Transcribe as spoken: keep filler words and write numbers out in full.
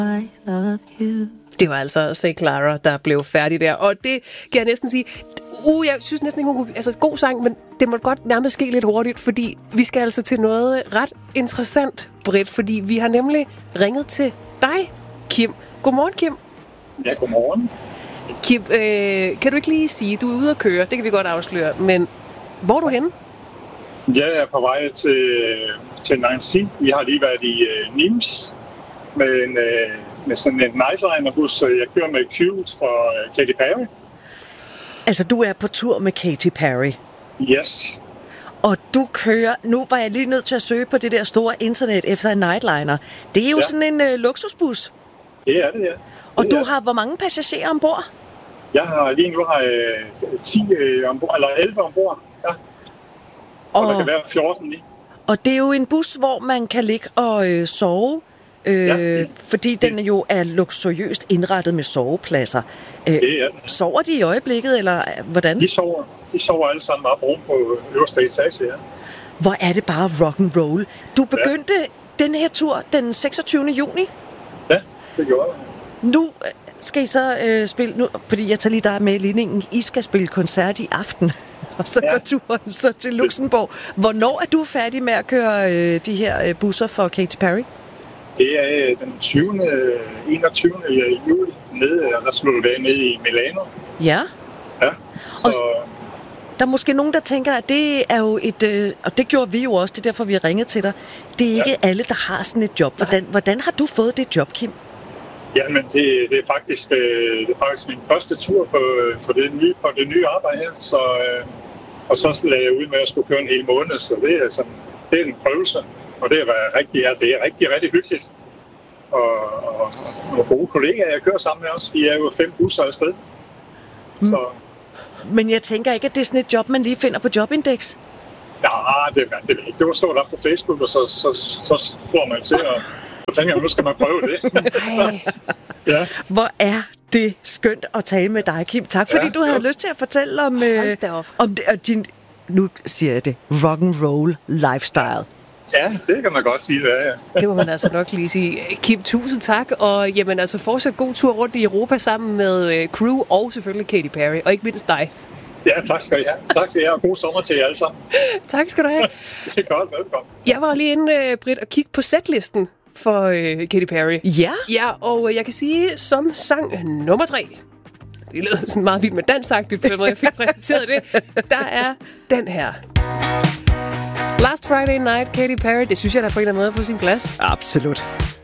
I love you. Det var altså Say Clara, der blev færdig der. Og det kan jeg næsten sige... Uh, jeg synes næsten ikke, hun kunne... Altså, god sang, men det må godt nærmest ske lidt hurtigt, fordi vi skal altså til noget ret interessant, Britt, fordi vi har nemlig ringet til dig, Kim. Godmorgen, Kim. Ja, godmorgen. Kim, øh, kan du ikke lige sige, du er ude at køre, det kan vi godt afsløre, men hvor er du henne? Jeg er på vej til, til Nancy. Vi har lige været i uh, Nimes med, en, uh, med sådan en nightliner-bus. Jeg kører med Cute fra uh, Katy Perry. Altså, du er på tur med Katy Perry. Yes. Og du kører... Nu var jeg lige nødt til at søge på det der store internet efter en nightliner. Det er jo ja. sådan en uh, luksusbus. Det er det, ja. Det og du er. har hvor mange passagerer ombord? Jeg har lige nu har jeg ti uh, ombord, eller elleve ombord. Ja. Og, og der kan være fjorten i. Og det er jo en bus, hvor man kan ligge og øh, sove, øh, ja, det, fordi den det. jo er luksuriøst indrettet med sovepladser. Øh, det er det. Sover de i øjeblikket, eller hvordan? De sover, de sover alle sammen op oven på øverste etage, ja. Hvor er det bare rock and roll. Du begyndte ja. den her tur den seksogtyvende juni. Ja, det gjorde jeg. Nu skal I så øh, spille, nu, fordi jeg tager lige dig med i ligningen, I skal spille koncert i aften, og så ja. går turen så til Luxembourg. Hvornår er du færdig med at køre øh, de her øh, busser for Katy Perry? Det er øh, den tyvende enogtyvende juli, nede, der slutter det nede i Milano. Ja. Ja, så... Og der er måske nogen, der tænker, at det er jo et, øh, og det gjorde vi jo også, det er derfor, vi har ringet til dig. Det er ikke ja. alle, der har sådan et job. Hvordan, hvordan har du fået det job, Kim? Jamen, det, det, er faktisk, øh, det er faktisk min første tur på, for det nye, på det nye arbejde her. Så, øh, og så lagde jeg ud med at skulle køre en hel måned, så det er, sådan, det er en prøvelse. Og det er rigtig, ja, det er rigtig, rigtig hyggeligt. Og, og, og gode kollegaer, jeg kører sammen med os. Vi er jo fem busser afsted. Mm. Så... Men jeg tænker ikke, at det er sådan et job, man lige finder på Jobindex? Ja, det, det, det, det var stået op på Facebook, og så, så, så, så tror man til, og så tænker jeg, nu skal man prøve det. Ja. Hvor er det skønt at tale med dig, Kim. Tak, fordi ja, du havde ja. lyst til at fortælle om, øh, om det, og din, nu siger jeg det, rock and roll lifestyle. Ja, det kan man godt sige, det er, ja. Det må man altså nok lige sige. Kim, tusind tak, og jamen altså fortsat god tur rundt i Europa sammen med øh, crew og selvfølgelig Katy Perry, og ikke mindst dig. Ja, tak skal I have. Tak skal I have, og god sommer til jer alle sammen. Tak skal du have. Det er godt, velkommen. Jeg var lige inde, øh, Britt, og kigge på setlisten for øh, Katy Perry. Ja? Ja, og øh, jeg kan sige, som sang nummer tre, det lød sådan meget vildt med dansagtigt, på den måde, jeg fik præsenteret det, der er den her. Last Friday Night, Katy Perry, det synes jeg, der er på en eller anden måde på sin plads. Absolut.